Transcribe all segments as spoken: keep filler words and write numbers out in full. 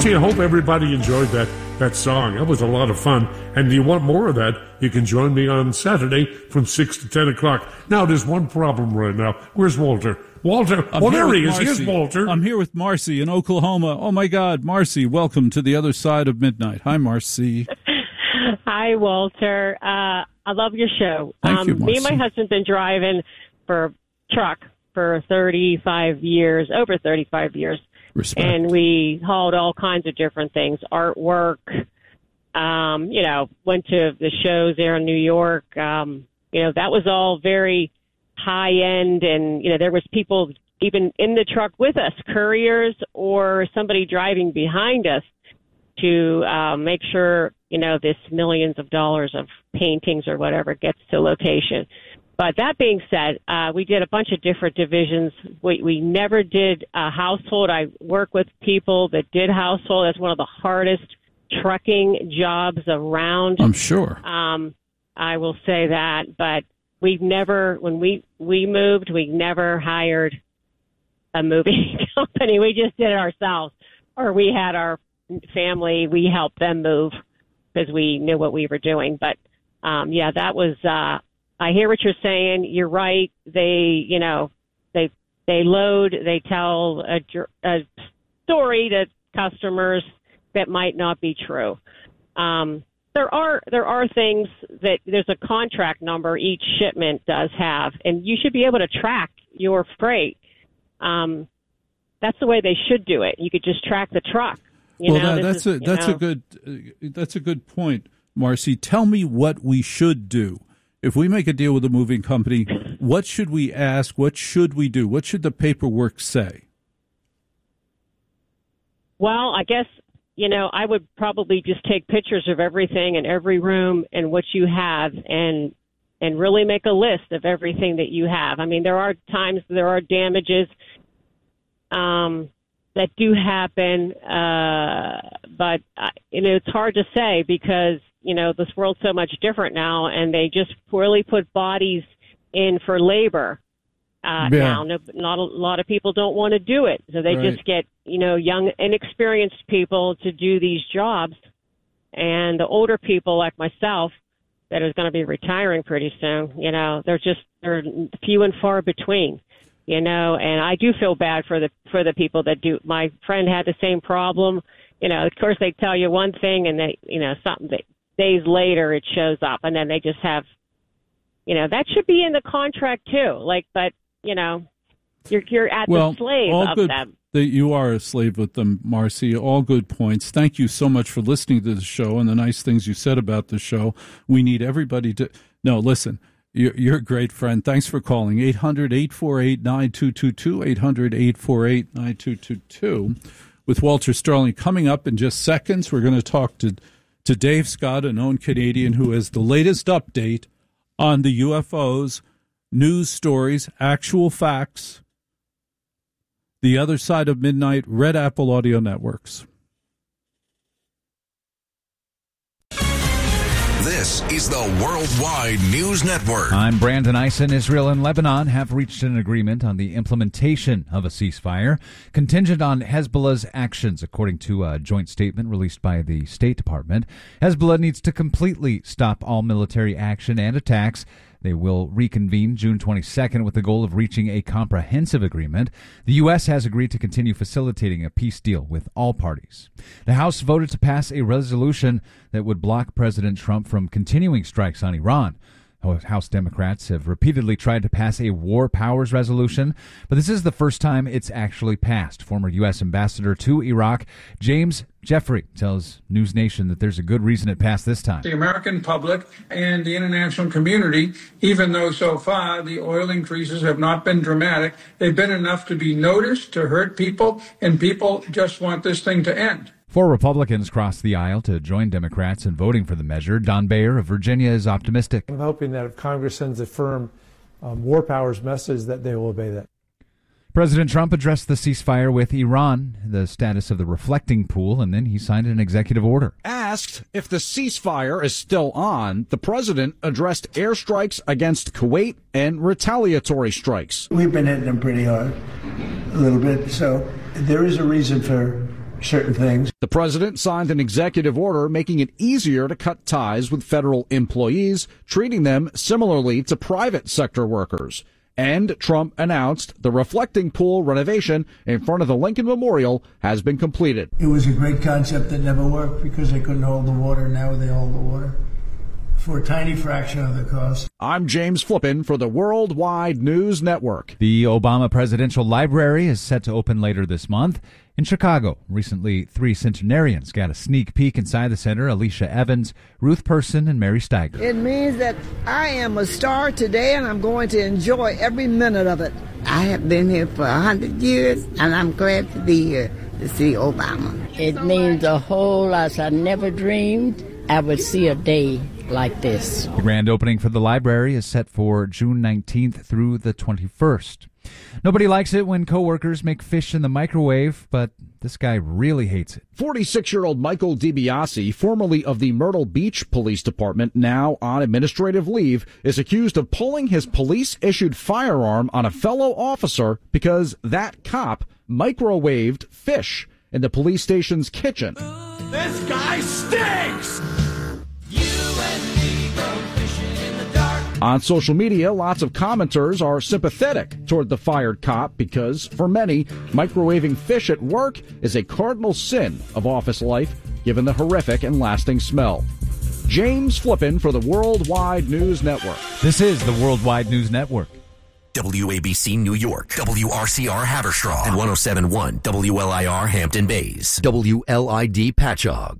Gee, I hope everybody enjoyed that, that song. That was a lot of fun. And do you want more of that? You can join me on Saturday from six to ten o'clock. Now, there's one problem right now. Where's Walter? Walter, I'm well, there he is. Marcy. Here's Walter. I'm here with Marcy in Oklahoma. Oh, my God, Marcy, welcome to the other side of midnight. Hi, Marcy. Hi, Walter. Uh, I love your show. Thank um, you, Marcy. Me and my husband been driving for truck for thirty-five years, over thirty-five years. Respect. And we hauled all kinds of different things, artwork, um, you know, went to the shows there in New York. Um, you know, that was all very high end. And, you know, there was people even in the truck with us, couriers or somebody driving behind us to uh, make sure, you know, this millions of dollars of paintings or whatever gets to location. But that being said, uh, we did a bunch of different divisions. We, we never did a household. I work with people that did household. That's one of the hardest trucking jobs around. I'm sure. Um, I will say that. But we've never, when we, we moved, we never hired a moving company. We just did it ourselves. Or we had our family, we helped them move because we knew what we were doing. But, um, yeah, that was... Uh, I hear what you're saying. You're right. They, you know, they they load, they tell a, a story to customers that might not be true. Um, there are there are things that there's a contract number each shipment does have, and you should be able to track your freight. Um, that's the way they should do it. You could just track the truck. You well, know, that, that's is, a that's know. a good uh, that's a good point, Marcy. Tell me what we should do. If we make a deal with a moving company, what should we ask? What should we do? What should the paperwork say? Well, I guess, you know, I would probably just take pictures of everything in every room and what you have and and really make a list of everything that you have. I mean, there are times there are damages um, that do happen, uh, but, uh, you know, it's hard to say because, you know, this world's so much different now, and they just really put bodies in for labor uh, yeah. now. No, not a lot of people don't want to do it, so they right. just get, you know, young, inexperienced people to do these jobs, and the older people like myself that is going to be retiring pretty soon, you know, they're just they're few and far between, you know, and I do feel bad for the for the people that do. My friend had the same problem. You know, of course, they tell you one thing, and they, you know, something that. Days later, it shows up, and then they just have, you know, that should be in the contract too. Like, but you know, you're you're at well, the slave all of good, them. That you are a slave with them, Marcy. All good points. Thank you so much for listening to the show and the nice things you said about the show. We need everybody to. No, listen. You're, you're a great friend. Thanks for calling. eight hundred, eight four eight, nine two two two, eight hundred, eight four eight, nine two two two. With Walter Sterling coming up in just seconds, we're going to talk to. to Dave Scott, a known Canadian who has the latest update on the U F Os, news stories, actual facts. The Other Side of Midnight, Red Apple Audio Networks. This is the Worldwide News Network. I'm Brandon Eisen. Israel and Lebanon have reached an agreement on the implementation of a ceasefire, contingent on Hezbollah's actions, according to a joint statement released by the State Department. Hezbollah needs to completely stop all military action and attacks. They will reconvene June twenty-second with the goal of reaching a comprehensive agreement. The U S has agreed to continue facilitating a peace deal with all parties. The House voted to pass a resolution that would block President Trump from continuing strikes on Iran. House Democrats have repeatedly tried to pass a war powers resolution, but this is the first time it's actually passed. Former U S ambassador to Iraq, James Jeffrey, tells News Nation that there's a good reason it passed this time. The American public and the international community, even though so far the oil increases have not been dramatic, they've been enough to be noticed, to hurt people, and people just want this thing to end. Four Republicans crossed the aisle to join Democrats in voting for the measure. Don Bayer of Virginia is optimistic. I'm hoping that if Congress sends a firm um, war powers message that they will obey that. President Trump addressed the ceasefire with Iran, the status of the reflecting pool, and then he signed an executive order. Asked if the ceasefire is still on, the president addressed airstrikes against Kuwait and retaliatory strikes. We've been hitting them pretty hard, a little bit, so there is a reason for certain things. The president signed an executive order making it easier to cut ties with federal employees, treating them similarly to private sector workers. And Trump announced the reflecting pool renovation in front of the Lincoln Memorial has been completed. It was a great concept that never worked because they couldn't hold the water. Now they hold the water for a tiny fraction of the cost. I'm James Flippin for the Worldwide News Network. The Obama Presidential Library is set to open later this month in Chicago. Recently, three centenarians got a sneak peek inside the center: Alicia Evans, Ruth Person, and Mary Steiger. It means that I am a star today, and I'm going to enjoy every minute of it. I have been here for one hundred years, and I'm glad to be here to see Obama. It means a whole lot. I never dreamed I would see a day like this. The grand opening for the library is set for June nineteenth through the twenty-first. Nobody likes it when coworkers make fish in the microwave, but this guy really hates it. forty-six-year-old Michael DiBiase, formerly of the Myrtle Beach Police Department, now on administrative leave, is accused of pulling his police-issued firearm on a fellow officer because that cop microwaved fish in the police station's kitchen. This guy stinks! You and me go fishing in the dark. On social media, lots of commenters are sympathetic toward the fired cop because, for many, microwaving fish at work is a cardinal sin of office life, given the horrific and lasting smell. James Flippin for the Worldwide News Network. This is the Worldwide News Network. W A B C New York, W R C R Haverstraw, and one oh seven point one W L I R Hampton Bays, W L I D Patchogue.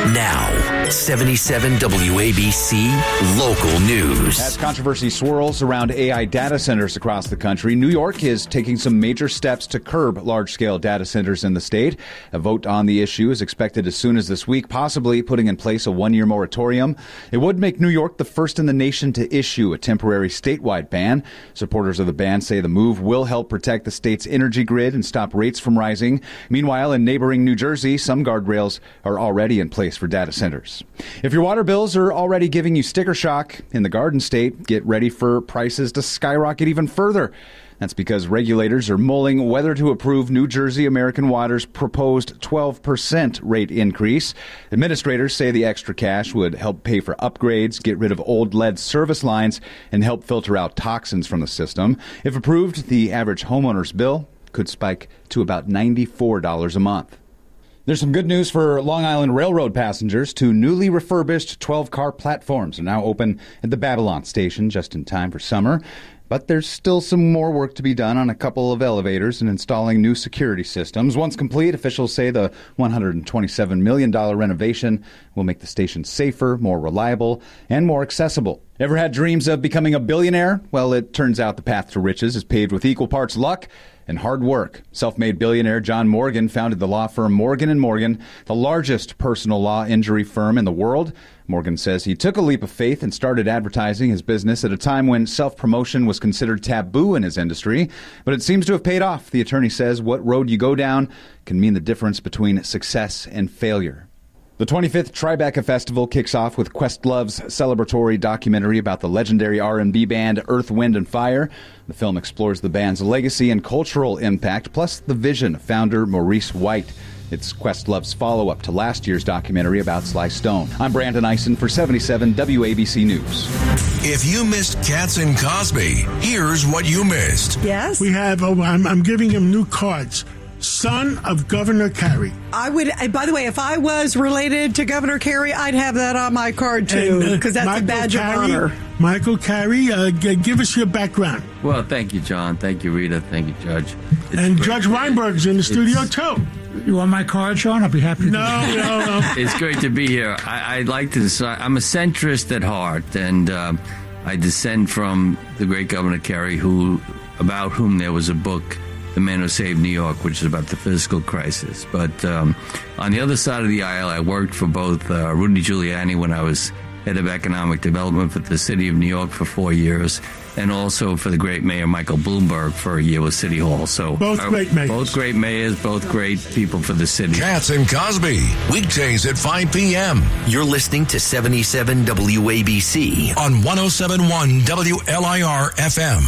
Now, seventy-seven W A B C Local News. As controversy swirls around A I data centers across the country, New York is taking some major steps to curb large-scale data centers in the state. A vote on the issue is expected as soon as this week, possibly putting in place a one-year moratorium. It would make New York the first in the nation to issue a temporary statewide ban. Supporters of the ban say the move will help protect the state's energy grid and stop rates from rising. Meanwhile, in neighboring New Jersey, some guardrails are already in place for data centers. If your water bills are already giving you sticker shock in the Garden State, get ready for prices to skyrocket even further. That's because regulators are mulling whether to approve New Jersey American Water's proposed twelve percent rate increase. Administrators say the extra cash would help pay for upgrades, get rid of old lead service lines, and help filter out toxins from the system. If approved, the average homeowner's bill could spike to about ninety-four dollars a month. There's some good news for Long Island Railroad passengers. Two newly refurbished twelve-car platforms are now open at the Babylon station just in time for summer. But there's still some more work to be done on a couple of elevators and installing new security systems. Once complete, officials say the one hundred twenty-seven million dollars renovation will make the station safer, more reliable, and more accessible. Ever had dreams of becoming a billionaire? Well, it turns out the path to riches is paved with equal parts luck and hard work. Self-made billionaire John Morgan founded the law firm Morgan and Morgan, the largest personal law injury firm in the world. Morgan says he took a leap of faith and started advertising his business at a time when self-promotion was considered taboo in his industry, but it seems to have paid off. The attorney says what road you go down can mean the difference between success and failure. The twenty-fifth Tribeca Festival kicks off with Questlove's celebratory documentary about the legendary R and B band Earth, Wind and Fire. The film explores the band's legacy and cultural impact, plus the vision of founder Maurice White. It's Questlove's follow-up to last year's documentary about Sly Stone. I'm Brandon Eisen for seventy-seven W A B C News. If you missed Katz and Cosby, here's what you missed. Yes? We have, oh, I'm, I'm giving him new cards. Son of Governor Carey. I would, by the way, if I was related to Governor Carey, I'd have that on my card, too, because uh, that's Michael a badge Carey, of honor. Michael Carey, uh, g- give us your background. Well, thank you, John. Thank you, Rita. Thank you, Judge. It's and great. Judge Weinberg's in the studio, it's, too. You want my card, Sean? I'll be happy to. No, no, no. It's great to be here. I, I'd like to decide, I'm a centrist at heart, and um, I descend from the great Governor Carey, who, about whom there was a book, The Man Who Saved New York, which is about the fiscal crisis. But um, on the other side of the aisle, I worked for both uh, Rudy Giuliani when I was head of economic development for the city of New York for four years, and also for the great mayor Michael Bloomberg for a year with City Hall. So both uh, great mayors. Both great mayors, both great people for the city. Katz and Cosby, weekdays at five p.m. You're listening to seventy-seven W A B C on one oh seven point one W L I R F M.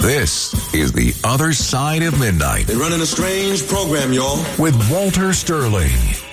This is The Other Side of Midnight. They're running a strange program, y'all. With Walter Sterling.